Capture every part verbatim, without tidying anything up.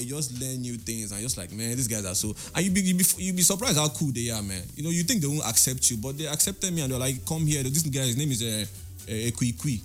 you just learn new things and just like, man, these guys are so. And you be you be you be surprised how cool they are, man. You know, you think they won't accept you, but they accepted me and they're like, come here. This guy, his name is uh, uh, Ekwikwi.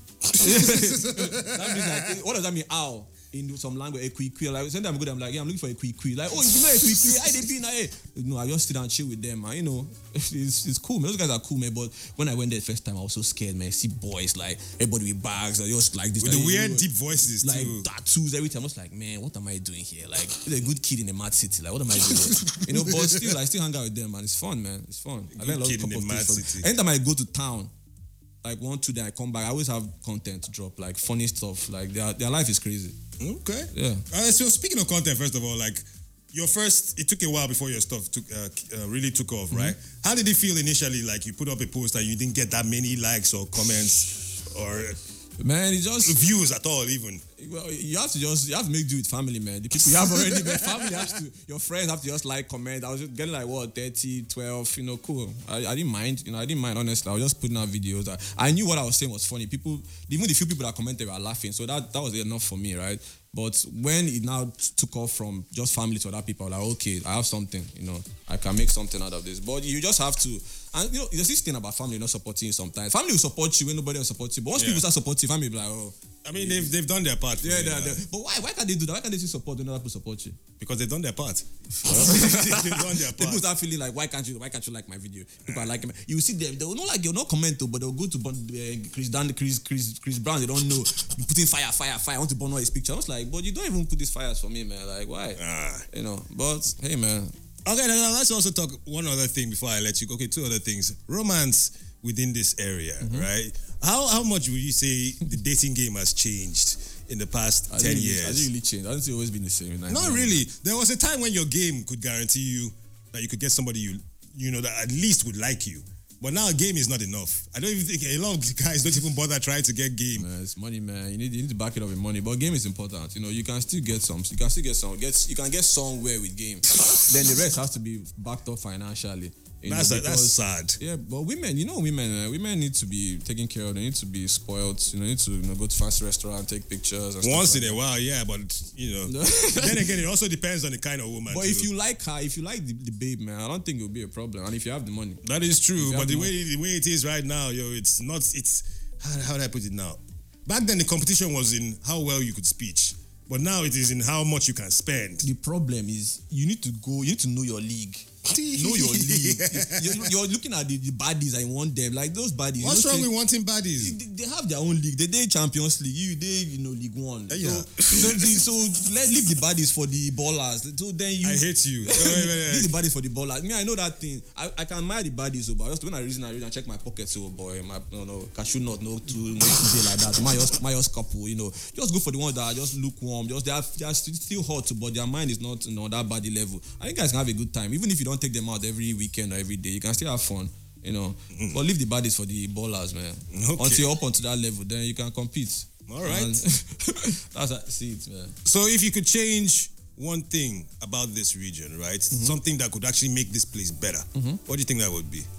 That means like, what does that mean? Ow. In some language, Ekwikwi. Like, sometimes I'm good, I'm like, yeah, I'm looking for Ekwikwi. Like, oh, you know Ekwikwi? I did be like, no, I just sit down and chill with them, man. You know, it's, it's cool, man. Those guys are cool, man. But when I went there the first time, I was so scared, man. I see boys, like, everybody with bags, like, just like this. With like, the weird, you know, deep voices, like, too. tattoos, everything. I was like, man, what am I doing here? Like, you're a good kid in a mad city. Like, what am I doing here? You know, but still, I still hang out with them, man. It's fun, man. It's fun. I learned a lot of couple of things. Anytime I go to town, like one, two, then I come back, I always have content to drop, like funny stuff. Like their their life is crazy. Okay. Yeah. Uh, so speaking of content, first of all, like your first, it took a while before your stuff took uh, uh, really took off, mm-hmm. right? How did it feel initially? Like you put up a post and you didn't get that many likes or comments or man, it just views at all, even. Well, you have to just you have to make do with family, man. The people you have already, man. Family has to. Your friends have to just like, comment. I was just getting like what thirty, twelve, you know, cool. I, I didn't mind, you know, I didn't mind honestly. I was just putting out videos. I, I knew what I was saying was funny. People, even the few people that commented were laughing, so that that was enough for me, right? But when it now took off from just family to other people, like, okay, I have something, you know, I can make something out of this. But you just have to, and you know, there's this thing about family not supporting you sometimes. Family will support you when nobody will support you. But once yeah. people start supporting you, family will be like, oh. I mean, they've they've done their part. Yeah, they're, they're, but why why can't they do that? Why can't they still support when other people support you? Because they've done their part. They've done their part. People start feeling like, why can't you? Why can't you like my video? People are like, you see them. They will not like, they'll not comment though, but they'll go to uh, Chris Dan, Chris Chris Chris Brown. They don't know. You putting fire, fire, fire. I want to burn all his picture. I was like, but you don't even put these fires for me, man. Like, why? Ah. You know. But hey, man. Okay, now let's also talk one other thing before I let you go. Okay, two other things. Romance within this area, mm-hmm. right? How how much would you say the dating game has changed in the past I ten really, years? Has it really changed? Hasn't it always been the same? Not really. There was a time when your game could guarantee you that you could get somebody you you know that at least would like you. But now game is not enough. I don't even think a lot of guys don't even bother trying to get game. Man, it's money, man. You need you need to back it up with money. But game is important. You know, you can still get some. You can still get some. Get you can get somewhere with game. Then the rest has to be backed up financially. You that's know, a, that's sad. Yeah, but women, you know, women, uh, women need to be taken care of. They need to be spoiled. You know, need to you know, go to fast restaurant, take pictures. And Once stuff in like a while, yeah, but you know. Then again, it also depends on the kind of woman. But too. if you like her, if you like the, the babe, man, I don't think it will be a problem. And if you have the money, that is true. But the, the way the way it is right now, yo, it's not. It's how, how do I put it now? Back then, the competition was in how well you could speech. But now it is in how much you can spend. The problem is you need to go. You need to know your league. Know your league. You're, you're looking at the, the baddies and you want them. Like those baddies. What's wrong with wanting baddies? They, they have their own league. They they Champions League. You they you know League One. Yeah. So, so, so let leave the baddies for the ballers. So then you. I hate you. Leave the baddies for the ballers. Me, I know that thing. I, I can admire the baddies, but just when I reason I read and check my pockets. Oh boy, my no no cashew nut no too no today like that. My just my just couple. You know, just go for the ones that are just lukewarm. Just they are, they are still hot, but their mind is not you know that body level. I think guys can have a good time, even if you don't take them out every weekend or every day. You can still have fun, you know. Mm. But leave the baddies for the ballers, man. Okay. Until you're up onto that level, then you can compete. All right. That's how I see it, man. So if you could change one thing about this region, right? Mm-hmm. Something that could actually make this place better. Mm-hmm. What do you think that would be?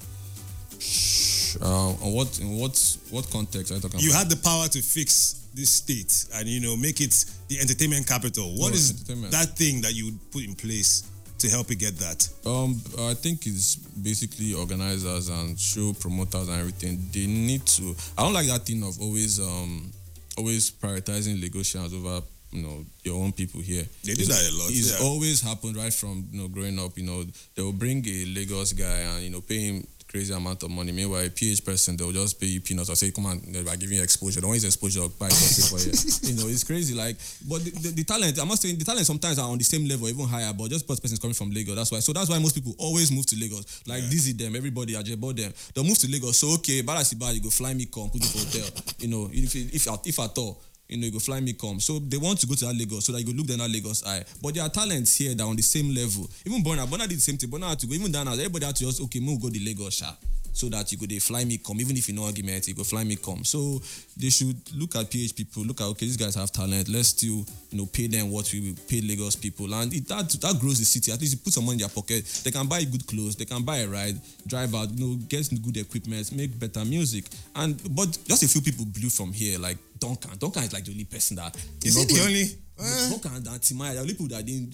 Uh, what in what what context are you talking you about? You had the power to fix this state and you know make it the entertainment capital. What oh, is that thing that you would put in place to help you get that? Um, I think it's basically organizers and show promoters and everything. They need to. I don't like that thing of always, um, always prioritizing Lagosians over, you know, your own people here. They do that a lot. It's yeah. always happened right from you know growing up. You know, they will bring a Lagos guy and you know pay him crazy amount of money. Meanwhile, a P H person, they'll just pay you peanuts or say, come on, by giving you exposure. Don't use exposure, buy something for you. You know, it's crazy. Like, but the, the, the talent, I'm not saying the talent sometimes are on the same level, even higher, but just because person is coming from Lagos. That's why. So that's why most people always move to Lagos. Like, yeah. Dizzy them, everybody, Ajebo them. They'll move to Lagos. So, okay, Barasiba, you go fly me, come, put you for hotel. You know, if, if, if at all. You know, you go fly me come. So they want to go to that Lagos so that you go look them at Lagos eye. But there are talents here that are on the same level. Even Burna, Burna did the same thing. Burna had to go. Even Dan, everybody had to just, okay, move go to Lagos, sha. So that you could they fly me come. Even if you know argument, you go fly me come. So they should look at P H people, look at, okay, these guys have talent. Let's still, you know, pay them what we pay Lagos people. And it, that that grows the city. At least you put some money in their pocket. They can buy good clothes. They can buy a ride, drive out, you know, get good equipment, make better music. And but just a few people blew from here, like Duncan. Duncan is like the only person that... Is he the only? Uh, Duncan and Timaya, the only people that didn't